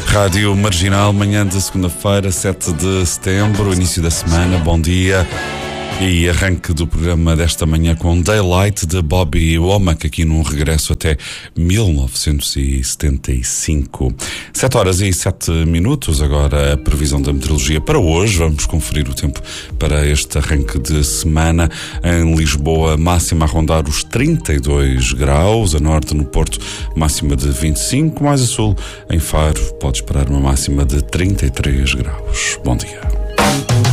Rádio Marginal, manhã de segunda-feira, 7 de setembro, início da semana, bom dia. E arranque do programa desta manhã com Daylight de Bobby Womack, aqui num regresso até 1975. 7 horas e 7 minutos, agora a previsão da meteorologia para hoje. Vamos conferir o tempo para este arranque de semana. Em Lisboa, máxima a rondar os 32 graus, a norte no Porto, máxima de 25, mais a sul, em Faro, pode esperar uma máxima de 33 graus. Bom dia.